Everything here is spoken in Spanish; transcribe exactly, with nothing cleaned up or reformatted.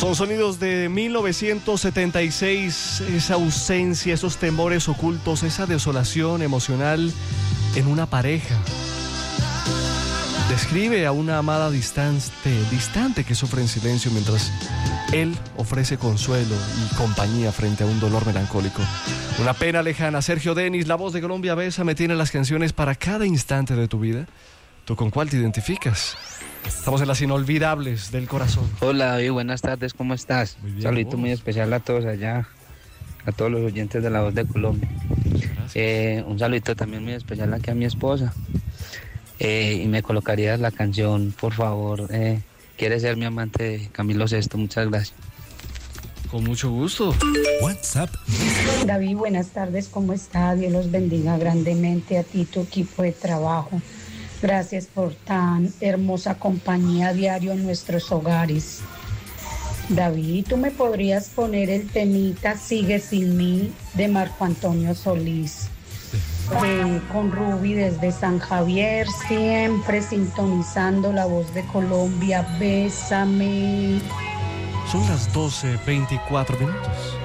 Son sonidos de mil novecientos setenta y seis, esa ausencia, esos temores ocultos, esa desolación emocional en una pareja. Describe a una amada distante, distante que sufre en silencio mientras él ofrece consuelo y compañía frente a un dolor melancólico. Una pena lejana. Sergio Denis, la voz de Colombia Bésame, tiene las canciones para cada instante de tu vida. ¿Tú con cuál te identificas? Estamos en las inolvidables del corazón. Hola David, buenas tardes, ¿cómo estás? Muy bien, Saludito ¿vos? muy especial a todos allá, a todos los oyentes de La Voz de Colombia. Eh, un saludito también muy especial aquí a mi esposa. Eh, y me colocarías la canción, por favor, eh, ¿Quieres ser mi amante? De Camilo Sesto, muchas gracias. Con mucho gusto. WhatsApp. David, buenas tardes, ¿cómo está? Dios los bendiga grandemente a ti y tu equipo de trabajo. Gracias por tan hermosa compañía diario en nuestros hogares. David, ¿tú me podrías poner el temita Sigue Sin Mí de Marco Antonio Solís? Eh, con Ruby desde San Javier, siempre sintonizando La Voz de Colombia. Bésame. Son las doce veinticuatro minutos.